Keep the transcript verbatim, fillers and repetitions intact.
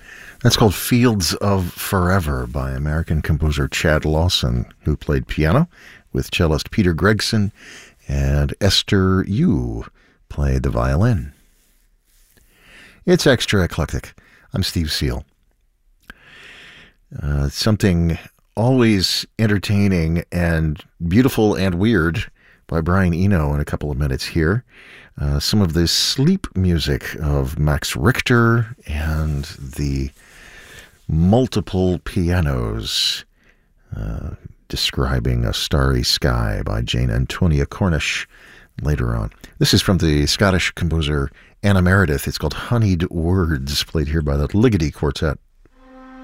That's called Fields of Forever by American composer Chad Lawson, who played piano with cellist Peter Gregson, and Esther Yu played the violin. It's Extra Eclectic. I'm Steve Seal. Uh, something always entertaining and beautiful and weird by Brian Eno in a couple of minutes here. Uh, some of the sleep music of Max Richter and the multiple pianos uh, describing a starry sky by Jane Antonia Cornish later on. This is from the Scottish composer Anna Meredith. It's called Honeyed Words, played here by the Ligeti Quartet.